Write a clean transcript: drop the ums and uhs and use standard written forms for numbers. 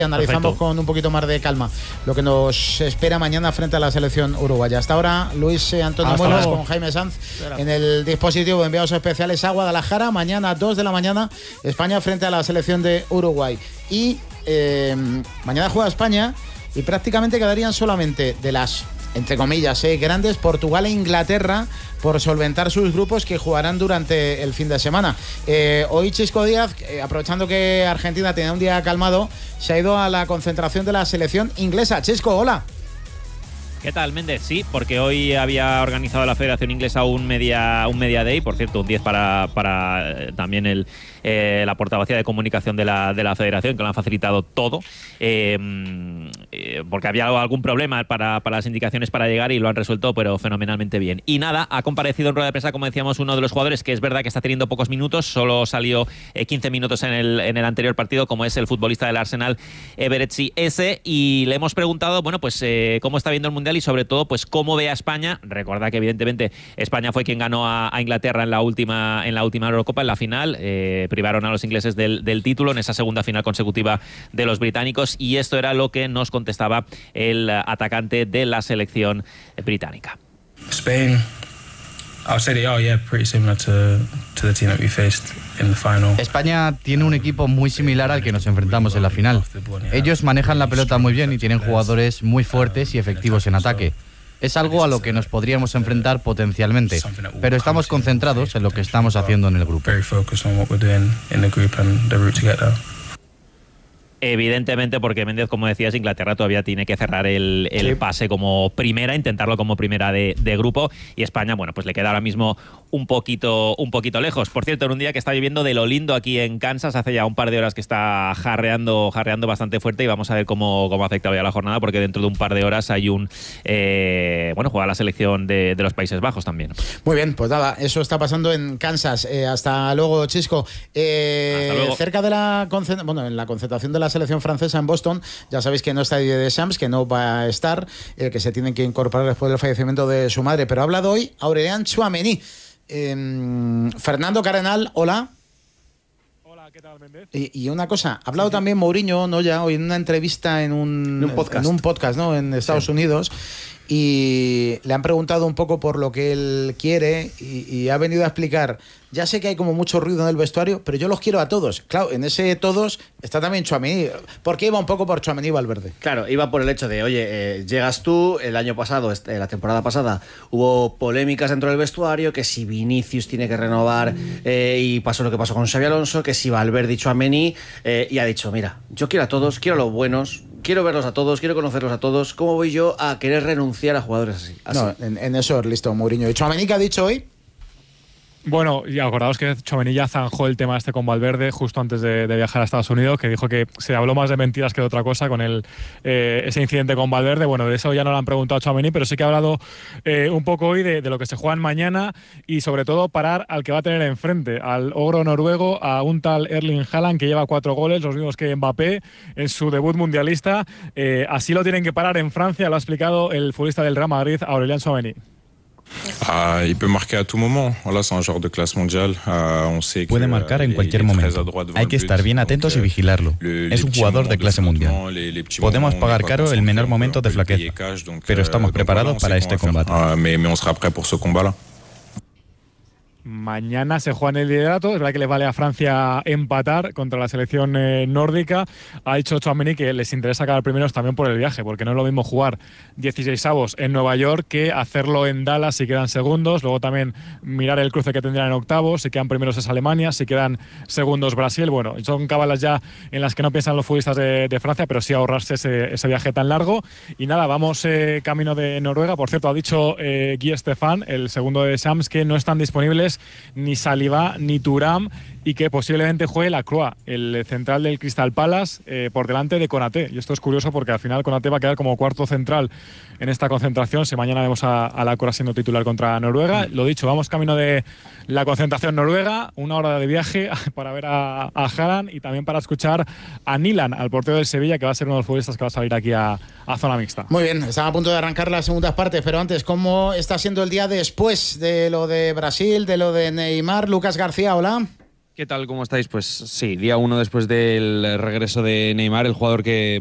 Analizamos con un poquito más de calma lo que nos espera mañana frente a la selección uruguaya. Hasta ahora, Luis Antonio Muelas con Jaime Sanz en el dispositivo de enviados especiales a Guadalajara. Mañana, 2 de la mañana, España frente a la selección de Uruguay. Y mañana juega España y prácticamente quedarían solamente de las, entre comillas, grandes, Portugal e Inglaterra, por solventar sus grupos, que jugarán durante el fin de semana. Hoy Chisco Díaz, aprovechando que Argentina tenía un día calmado, se ha ido a la concentración de la selección inglesa. Chisco, hola. ¿Qué tal, Méndez? Sí, porque hoy había organizado la Federación Inglesa un media day, por cierto, un 10 para también la portavocía de comunicación de la Federación, que lo han facilitado todo, porque había algún problema para las indicaciones para llegar y lo han resuelto, pero fenomenalmente bien. Y nada, ha comparecido en rueda de prensa, como decíamos, uno de los jugadores que es verdad que está teniendo pocos minutos, solo salió 15 minutos en el anterior partido, como es el futbolista del Arsenal, Eberechi Eze, y le hemos preguntado, bueno, pues cómo está viendo el Mundial y sobre todo, pues cómo ve a España. Recordad que evidentemente España fue quien ganó a Inglaterra en la última Eurocopa, en la final, privaron a los ingleses del título en esa segunda final consecutiva de los británicos, y esto era lo que nos contestaba el atacante de la selección británica. Spain, I would say they are, pretty similar to the team that we faced in the final. España tiene un equipo muy similar al que nos enfrentamos en la final. Ellos manejan la pelota muy bien y tienen jugadores muy fuertes y efectivos en ataque. Es algo a lo que nos podríamos enfrentar potencialmente, pero estamos concentrados en lo que estamos haciendo en el grupo. Evidentemente, porque Méndez, como decías, Inglaterra todavía tiene que cerrar el pase como primera, intentarlo como primera de grupo, y España, bueno, pues le queda ahora mismo un poquito lejos. Por cierto, en un día que está lloviendo de lo lindo aquí en Kansas, hace ya un par de horas que está jarreando bastante fuerte, y vamos a ver cómo afecta hoy a la jornada, porque dentro de un par de horas hay juega la selección de los Países Bajos también. Muy bien, pues nada, eso está pasando en Kansas. Hasta luego, Chisco. Hasta luego. Cerca de en la concentración de la selección francesa en Boston, ya sabéis que no está Didier Deschamps, que no va a estar, que se tiene que incorporar después del fallecimiento de su madre, pero ha hablado hoy Aurélien Tchouaméni. Fernando Cardenal, hola. Hola, ¿qué tal, Méndez? Y una cosa, ha hablado también Mourinho, ¿no? Ya hoy en una entrevista en un podcast, ¿no? En Estados Unidos, y le han preguntado un poco por lo que él quiere y ha venido a explicar: ya sé que hay como mucho ruido en el vestuario, pero yo los quiero a todos. Claro, en ese todos está también Tchouaméni. ¿Por qué iba un poco por Tchouaméni y Valverde? Claro, iba por el hecho de, oye, llegas tú, el año pasado, la temporada pasada, hubo polémicas dentro del vestuario, que si Vinicius tiene que renovar, y pasó lo que pasó con Xabi Alonso, que si Valverde y Tchouaméni, y ha dicho, mira, yo quiero a todos, quiero a los buenos, quiero verlos a todos, quiero conocerlos a todos. ¿Cómo voy yo a querer renunciar a jugadores así? No, en eso es listo Mourinho. ¿Y Tchouaméni qué ha dicho hoy? Bueno, y acordaos que Tchouaméni ya zanjó el tema con Valverde justo antes de viajar a Estados Unidos, que dijo que se habló más de mentiras que de otra cosa con ese incidente con Valverde. Bueno, de eso ya no le han preguntado a Tchouaméni, pero sí que ha hablado un poco hoy de lo que se juega mañana, y sobre todo parar al que va a tener enfrente, al ogro noruego, a un tal Erling Haaland, que lleva 4 goles, los mismos que Mbappé en su debut mundialista. Así lo tienen que parar en Francia, lo ha explicado el futbolista del Real Madrid, Aurélien Tchouaméni. Puede marcar en cualquier momento. Hay que estar bien atentos y vigilarlo. Es un jugador de clase mundial. Podemos pagar caro el menor momento de flaqueza, pero estamos preparados para este combate. Mañana se juega en el liderato. Es verdad que le vale a Francia empatar contra la selección nórdica. Ha dicho Tchouaméni que les interesa acabar primeros también por el viaje, porque no es lo mismo jugar 16avos en Nueva York que hacerlo en Dallas si quedan segundos. Luego también mirar el cruce que tendrán en octavos. Si quedan primeros es Alemania, si quedan segundos Brasil. Bueno, son cábalas ya en las que no piensan los futbolistas de Francia, pero sí ahorrarse ese viaje tan largo. Y nada, vamos camino de Noruega. Por cierto, ha dicho Guy Stefan, el segundo de Deschamps, que no están disponibles ni Saliba ni Thuram, y que posiblemente juegue Lacroix, el central del Crystal Palace, por delante de Konaté. Y esto es curioso porque al final Konaté va a quedar como cuarto central en esta concentración, si mañana vemos a Lacroix siendo titular contra Noruega. Lo dicho, vamos camino de la concentración noruega, 1 hora de viaje para ver a Haaland y también para escuchar a Nilan, al portero del Sevilla, que va a ser uno de los futbolistas que va a salir aquí a zona mixta. Muy bien, están a punto de arrancar las segundas partes, pero antes, ¿cómo está siendo el día después de lo de Brasil, de lo de Neymar? Lucas García, hola. ¿Qué tal? ¿Cómo estáis? Pues sí, día 1 después del regreso de Neymar, el jugador que